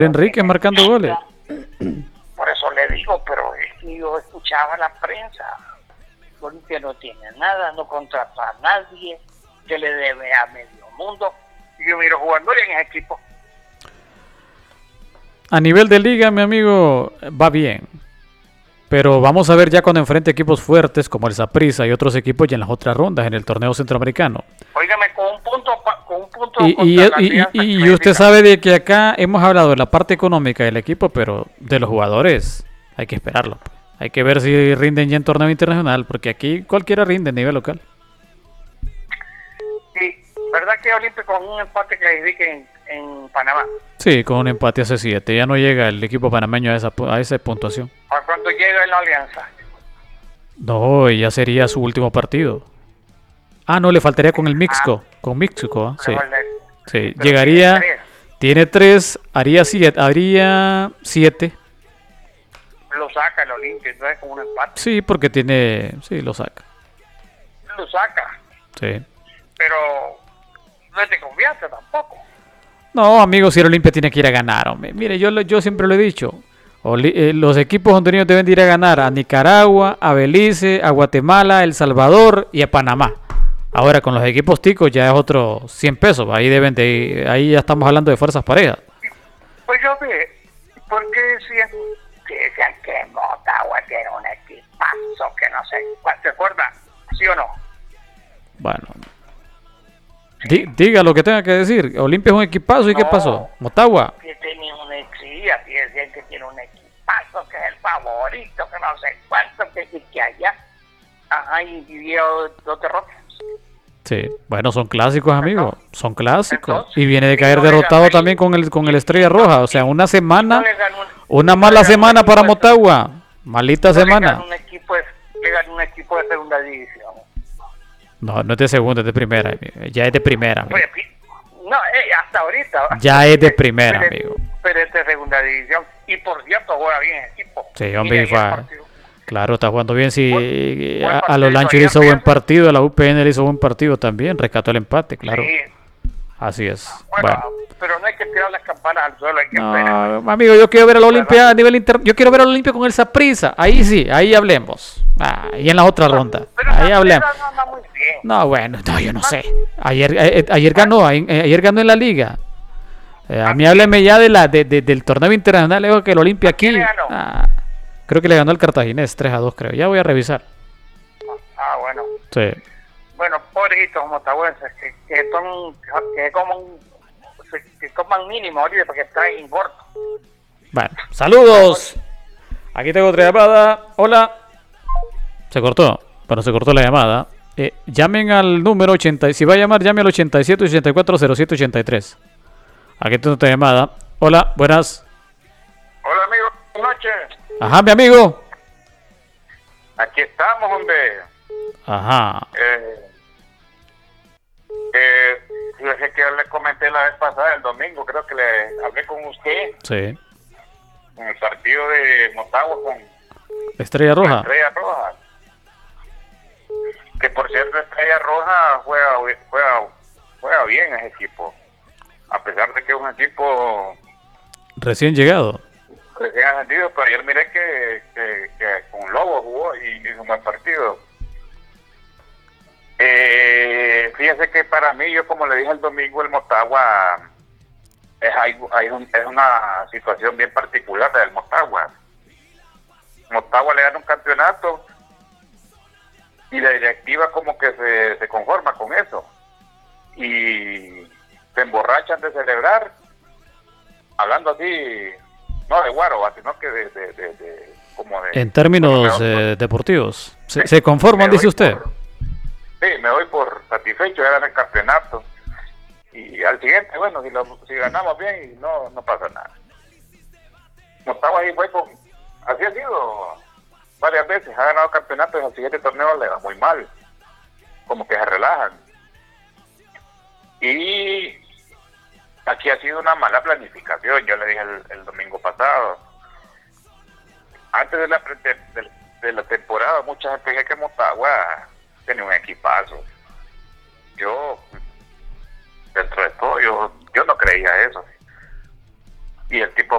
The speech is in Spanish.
Enrique marcando goles. Por eso le digo, pero es que yo escuchaba la prensa. Olimpia no tiene nada, no contrata a nadie, que le debe a medio mundo. Y yo miro jugadores en ese equipo. A nivel de liga, mi amigo, va bien. Pero vamos a ver ya cuando enfrente equipos fuertes como el Saprissa y otros equipos ya en las otras rondas en el torneo centroamericano. Óigame, con un punto y usted sabe de que acá hemos hablado de la parte económica del equipo, pero de los jugadores hay que esperarlo. Hay que ver si rinden ya en torneo internacional, porque aquí cualquiera rinde a nivel local. Sí, ¿verdad que Olimpia con un empate clasifique en Panamá? Sí, con un empate hace 7. Ya no llega el equipo panameño a esa puntuación. ¿A cuánto llega en la Alianza? No, ya sería su último partido. Ah, no, le faltaría con el Mixco. Con Mixco, sí. Sí, llegaría. Tiene 3, haría 7. Lo saca el Olimpia, entonces con un empate. Sí, porque tiene. Sí, lo saca. Lo saca. Sí. Pero no es de confianza tampoco. No, amigo, si el Olimpia tiene que ir a ganar, hombre. Mire, yo siempre lo he dicho. Los equipos hondureños deben de ir a ganar a Nicaragua, a Belice, a Guatemala, El Salvador y a Panamá. Ahora con los equipos ticos ya es otro 100 pesos. Ahí deben de ir, ahí ya estamos hablando de fuerzas parejas. Pues yo sé, porque decían que Motagua tiene un equipazo que no sé cuál, ¿se acuerda? ¿Sí o no? Bueno, diga lo que tenga que decir. Olimpia es un equipazo, ¿y qué pasó? Motagua. Que tenía un así decían que tiene un equipazo, que es el favorito, que no sé cuánto, que allá. Ajá, y dio 2 derrotas. Sí, bueno, son clásicos, amigos. Son clásicos. Entonces, y viene de caer derrotado también con el Estrella Roja. O sea, una semana, una mala semana para Motagua. Malita semana. Le ganó un equipo de segunda división. No, no es de segunda, es de primera. Ya es de primera, amigo. No, hasta ahorita. Ya es de primera, amigo. Pero es de segunda división. Y por cierto, juega bien el equipo. Sí, hombre, claro, está jugando bien. Sí, a los Lanchos le hizo buen partido, a la UPN le hizo buen partido también. Rescató el empate, claro. Sí. Así es. Bueno, pero no hay que tirar las campanas al suelo, hay que esperar. Amigo, yo quiero ver a la Olimpia a nivel yo quiero ver a la Olimpia con el Saprissa. Ahí sí, ahí hablemos. Y en la otra ronda. Ahí hablemos. No, bueno, no, yo no sé. Ayer ganó en la liga. A mí hábleme ya del torneo internacional. Digo que el Olimpia aquí. Creo que le ganó el Cartaginés 3-2, creo. Ya voy a revisar. Bueno. Sí. Bueno, pobrecitos motagüenses que coman mínimo ahorita porque está en gordo. Bueno, saludos. Aquí tengo otra llamada. Hola. Se cortó. Bueno, se cortó la llamada. Llamen al número 80. Si va a llamar, llame al 87 84 07 83. Aquí tengo otra llamada. Hola, buenas. Hola, amigo. Buenas noches. Ajá, mi amigo. Aquí estamos, hombre. Ajá. Fíjese que yo le comenté la vez pasada, el domingo, creo que le hablé con usted. Sí. En el partido de Motagua con Estrella Roja. Estrella Roja. Que por cierto, Estrella Roja juega bien ese equipo. A pesar de que es un equipo recién llegado. Recién ascendido, pero ayer miré que con Lobo jugó y hizo un buen partido. Fíjese que para mí, yo como le dije el domingo, el Motagua es una situación bien particular del Motagua. Motagua le gana un campeonato y la directiva como que se conforma con eso y se emborrachan de celebrar, hablando así, no de guaro, sino que como de en términos deportivos. ¿Se conforman, dice usted? Sí, me voy por satisfecho, ya gané el campeonato. Y al siguiente, bueno, si ganamos bien, no pasa nada. Motagua ahí así ha sido varias veces, ha ganado campeonatos y al siguiente torneo le va muy mal. Como que se relajan. Y aquí ha sido una mala planificación, yo le dije el domingo pasado. Antes de la temporada, mucha gente decía que Motagua tenía un equipazo. Yo, dentro de todo, yo no creía eso. Y el tipo